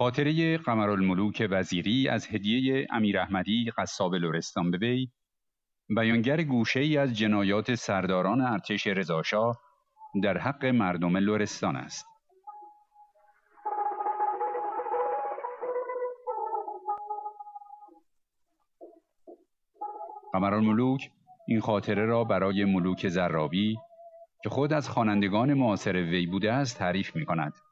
خاطره قمرالملوک وزیری از هدیه امیر احمدی قصاب لرستان به وی، بیانگر گوشه‌ای از جنایات سرداران ارتش رضاشاه در حق مردم لرستان است. قمرالملوک این خاطره را برای ملوک زرابی که خود از خوانندگان معاصر وی بوده است تعریف می کند.